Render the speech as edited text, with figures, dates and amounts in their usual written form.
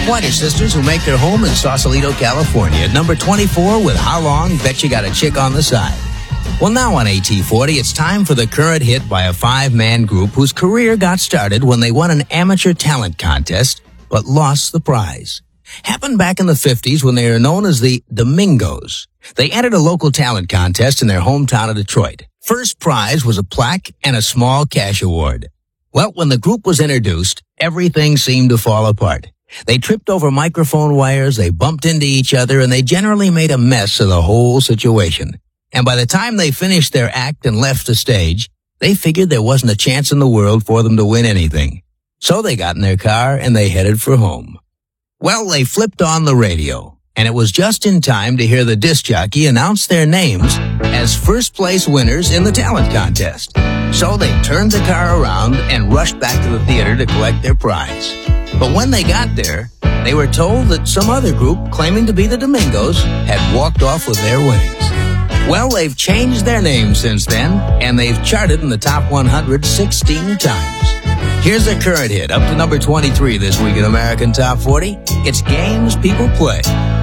Pointer Sisters, who make their home in Sausalito, California, at number 24 with How Long, Bet You Got a Chick on the Side. Well, now on AT40, it's time for the current hit by a 5-man group whose career got started when they won an amateur talent contest, but lost the prize. Happened back in the 50s when they were known as the Domingos. They entered a local talent contest in their hometown of Detroit. First prize was a plaque and a small cash award. Well, when the group was introduced, everything seemed to fall apart. They tripped over microphone wires, they bumped into each other, and they generally made a mess of the whole situation. And by the time they finished their act and left the stage, they figured there wasn't a chance in the world for them to win anything. So they got in their car and they headed for home. Well, they flipped on the radio, and it was just in time to hear the disc jockey announce their names as first place winners in the talent contest. So they turned the car around and rushed back to the theater to collect their prize. But when they got there, they were told that some other group claiming to be the Domingos had walked off with their winnings. Well, they've changed their name since then, and they've charted in the top 100 16 times. Here's the current hit, up to number 23 this week in American Top 40. It's Games People Play.